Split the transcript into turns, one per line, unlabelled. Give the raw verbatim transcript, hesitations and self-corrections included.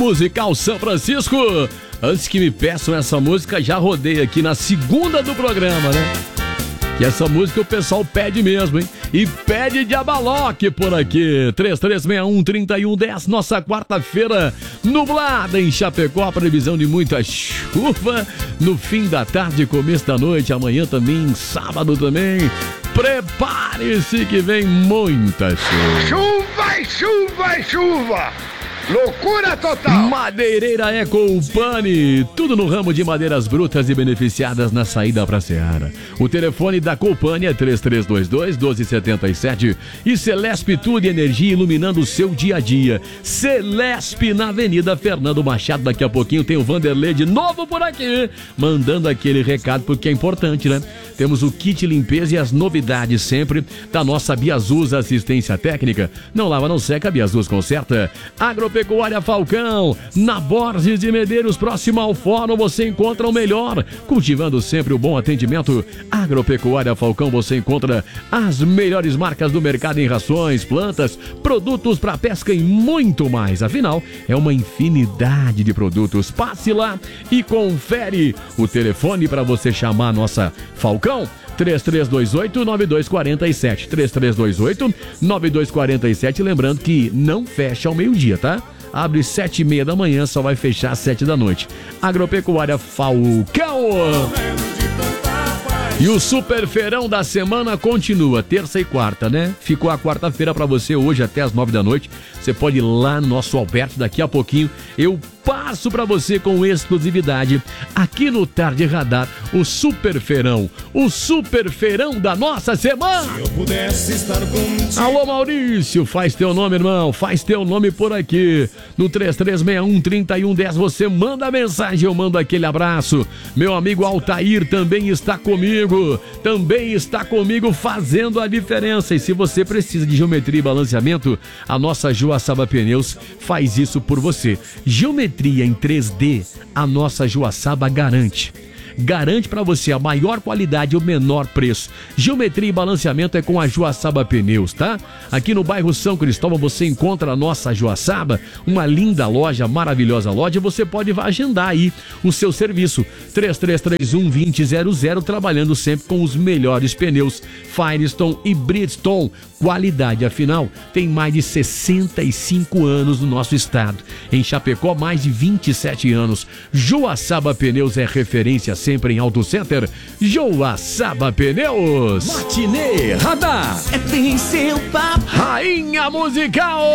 musical São Francisco. Antes que me peçam essa música, já rodei aqui na segunda do programa, né? Que essa música o pessoal pede mesmo, hein? E pede de abaloque por aqui. três três seis um, três um um zero. Nossa quarta-feira nublada em Chapecó. Previsão de muita chuva no fim da tarde, começo da noite. Amanhã também, sábado também. Prepare-se que vem muita chuva.
Chuva, chuva, chuva. Loucura total!
Madeireira Ecoupane, tudo no ramo de madeiras brutas e beneficiadas na saída pra Seara. O telefone da Coupane é três três dois dois, um dois sete sete e Celesp Tudo Energia iluminando o seu dia a dia. Celesp na Avenida Fernando Machado. Daqui a pouquinho tem o Vanderlei de novo por aqui, mandando aquele recado porque é importante, né? Temos o kit limpeza e as novidades sempre da nossa Biazus Assistência Técnica. Não lava, não seca, Biazus conserta. Agropecuária Falcão, na Borges de Medeiros, próximo ao Fórum, você encontra o melhor. Cultivando sempre o bom atendimento. Agropecuária Falcão, você encontra as melhores marcas do mercado em rações, plantas, produtos para pesca e muito mais. Afinal, é uma infinidade de produtos. Passe lá e confere. O telefone para você chamar a nossa Falcão, três três dois oito, nove dois quatro sete, três três dois oito, nove dois quatro sete, lembrando que não fecha ao meio-dia, tá? Abre sete e meia da manhã, só vai fechar às sete da noite. Agropecuária Falcão. E o super feirão da semana continua, terça e quarta, né? Ficou a quarta-feira pra você hoje até as nove da noite. Você pode ir lá no nosso Alberto, daqui a pouquinho eu passo pra você com exclusividade aqui no Tarde Radar, o super feirão, o super feirão da nossa semana. Se eu pudesse estar contigo. Alô Maurício, faz teu nome, irmão, faz teu nome por aqui no três três seis um, três um um zero. Você manda a mensagem, eu mando aquele abraço. Meu amigo Altair também está comigo, também está comigo fazendo a diferença. E se você precisa de geometria e balanceamento, a nossa Joaçaba Pneus faz isso por você. Geometria em três D, a nossa Joaçaba garante. Garante para você a maior qualidade e o menor preço. Geometria e balanceamento é com a Joaçaba Pneus, tá? Aqui no bairro São Cristóvão você encontra a nossa Joaçaba, uma linda loja, maravilhosa loja. Você pode agendar aí o seu serviço. três três três um, dois zero zero zero, trabalhando sempre com os melhores pneus Firestone e Bridgestone. Qualidade, afinal, tem mais de sessenta e cinco anos no nosso estado. Em Chapecó, mais de vinte e sete anos. Joaçaba Pneus é referência sempre em Auto Center. Joaçaba Pneus.
Matinê Radar. É bem seu papo.
Rainha musical.